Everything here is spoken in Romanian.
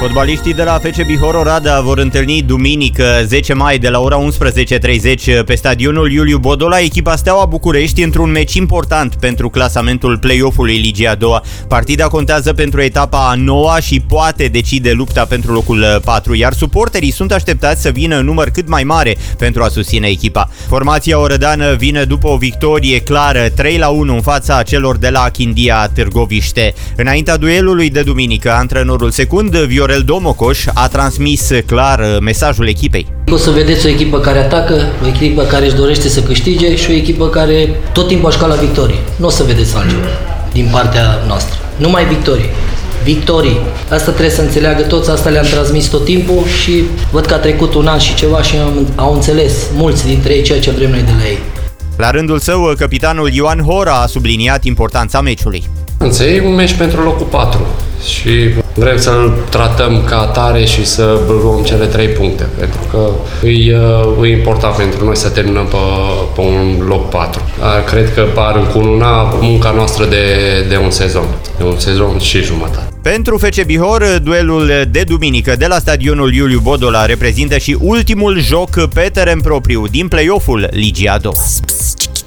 Fotbaliștii de la FC Bihor Oradea vor întâlni duminică 10 mai de la ora 11:30 pe stadionul Iuliu Bodola echipa Steaua București într-un meci important pentru clasamentul play-off-ului Ligii a doua. Partida contează pentru etapa a 9-a și poate decide lupta pentru locul 4, iar suporterii sunt așteptați să vină în număr cât mai mare pentru a susține echipa. Formația orădeană vine după o victorie clară 3-1 în fața celor de la Chindia Târgoviște. Înaintea duelului de duminică, antrenorul secund Viorel Domocoș a transmis clar mesajul echipei. O să vedeți o echipă care atacă, o echipă care își dorește să câștige și o echipă care tot timpul așca la victorie. Nu o să vedeți altceva din partea noastră. Numai victorie. Victorii. Asta trebuie să înțeleagă toți, asta le-am transmis tot timpul și văd că a trecut un an și ceva și au înțeles mulți dintre ei ceea ce vrem noi de la ei. La rândul său, capitanul Ioan Hora a subliniat importanța meciului. E un meci pentru locul 4 și vrem să-l tratăm ca atare și să luăm cele 3 puncte, pentru că e important pentru noi să terminăm pe un loc 4. Cred că ar încununa munca noastră de un sezon și jumătate. Pentru FC Bihor, duelul de duminică de la stadionul Iuliu Bodola reprezintă și ultimul joc pe teren propriu din play-off-ul Ligii a doua.